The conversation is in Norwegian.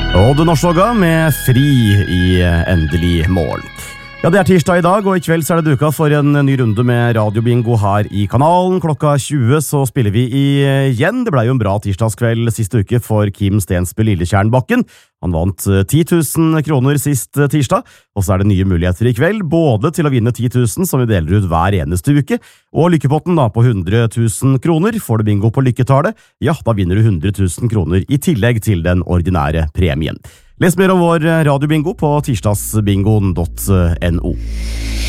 Odd Nordstoga med Fri i endelig mål. Ja, det tirsdag i dag, og i kveld så det duka for en ny runde med radiobingo her i kanalen. Klokka 20 så spiller vi igjen. Det ble jo en bra tirsdagskveld siste uke for Kim Stensby Lillekjernbakken. Han vant 10 000 kroner sist tirsdag, og så det nye muligheter i kveld, både til å vinne 10 000 som vi deler ut hver eneste uke, og lykkepotten da på 100 000 kroner. Får du bingo på lykketallet, ja, da vinner du 100 000 kroner i tillegg til den ordinære premien. Les mer om vår radiobingo på tirsdagsbingoen.no.